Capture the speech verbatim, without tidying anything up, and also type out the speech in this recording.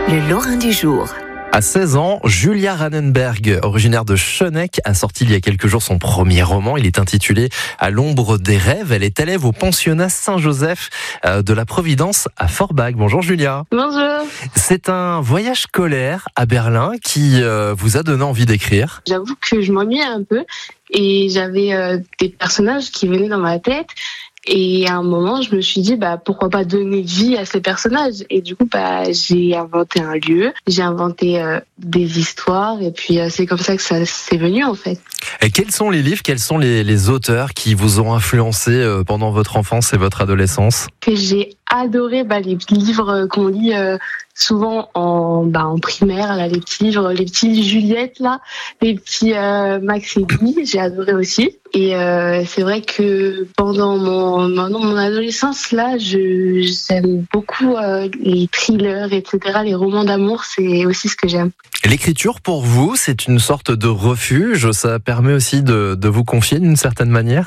Le Lorrain du jour. À seize ans, Julia Rannenberg, originaire de Schöneck, a sorti il y a quelques jours son premier roman. Il est intitulé « À l'ombre des rêves ». Elle est élève au pensionnat Saint-Joseph de la Providence à Forbach. Bonjour Julia. Bonjour. C'est un voyage scolaire à Berlin qui euh, vous a donné envie d'écrire. J'avoue que je m'ennuyais un peu et j'avais euh, des personnages qui venaient dans ma tête. Et à un moment, je me suis dit, bah, pourquoi pas donner vie à ces personnages? Et du coup, bah, j'ai inventé un lieu, j'ai inventé euh, des histoires, et puis euh, c'est comme ça que ça s'est venu, en fait. Et quels sont les livres, quels sont les, les auteurs qui vous ont influencé euh, pendant votre enfance et votre adolescence? Que j'ai adoré, bah, les livres qu'on lit euh, souvent en, bah, en primaire, là, les petits livres, les petits Juliette, là, les petits euh, Max et Guy, j'ai adoré aussi. Et euh, c'est vrai que pendant mon, pendant mon adolescence, là, je, j'aime beaucoup euh, les thrillers, et cetera. Les romans d'amour, c'est aussi ce que j'aime. L'écriture, pour vous, c'est une sorte de refuge. Ça permet aussi de, de vous confier d'une certaine manière?